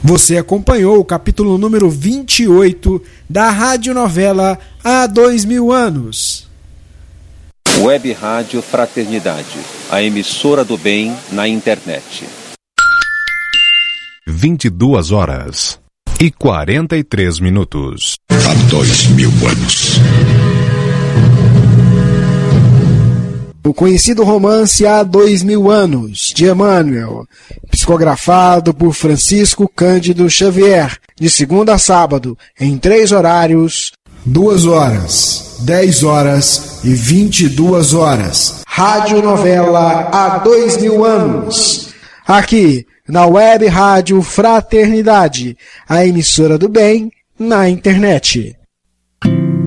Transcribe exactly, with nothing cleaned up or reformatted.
Você acompanhou o capítulo número vinte e oito da radionovela Há Dois Mil Anos. Web Rádio Fraternidade, a emissora do bem na internet. vinte e duas horas e quarenta e três minutos. Há dois mil anos. O conhecido romance Há Dois Mil Anos, de Emmanuel, psicografado por Francisco Cândido Xavier, de segunda a sábado, em três horários: duas horas, dez horas e vinte e duas horas. Radionovela Há Dois Mil Anos. Aqui, na Web Rádio Fraternidade, a emissora do bem na internet.